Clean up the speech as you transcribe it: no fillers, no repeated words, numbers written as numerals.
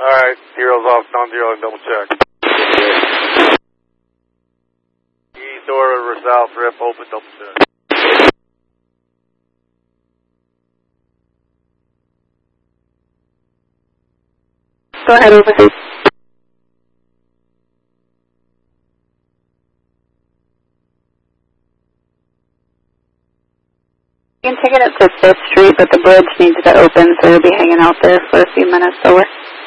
Alright, zero's off, non-zero, and double check. East door, river south, rip, open, double check. Go ahead, over. You can take it up to 5th Street, but the bridge needs to open, so we'll be hanging out there for a few minutes. Over.